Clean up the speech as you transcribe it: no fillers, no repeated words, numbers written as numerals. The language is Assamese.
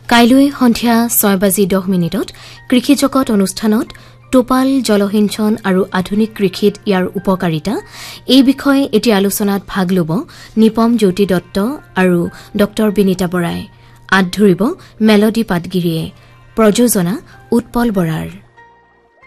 কাইলৈ সন্ধিয়া 6:10 কৃষি জগত অনুষ্ঠানত টোপাল জলসিঞ্চন আৰু আধুনিক কৃষিত ইয়াৰ উপকাৰিতা এই বিষয়ে এটি আলোচনাত ভাগ লব নিপম জ্যোতি দত্ত আৰু ডক্টৰ বিনীতা বৰাই। আদ ধৰিব মেলডি পাটগিৰিয়ে। প্ৰযোজনা উৎপল বৰাৰ।